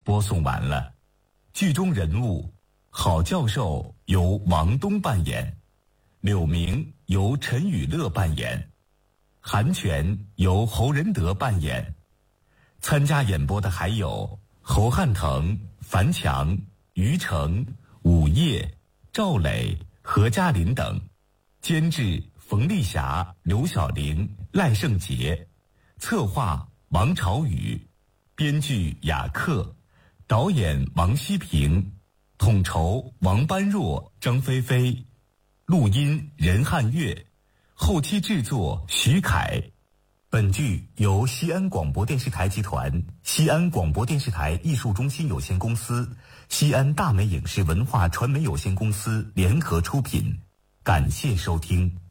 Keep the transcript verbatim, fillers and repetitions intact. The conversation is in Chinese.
播送完了。剧中人物郝教授由王东扮演，柳明由陈雨乐扮演，韩全由侯仁德扮演。参加演播的还有侯汉腾、樊强、于成、武业、赵磊、何嘉林等。监制冯丽霞、刘晓玲、赖胜杰，策划王朝宇，编剧雅克，导演王希平，统筹王般若、张菲菲，录音任汉月，后期制作徐凯。本剧由西安广播电视台集团、西安广播电视台艺术中心有限公司、西安大美影视文化传媒有限公司联合出品，感谢收听。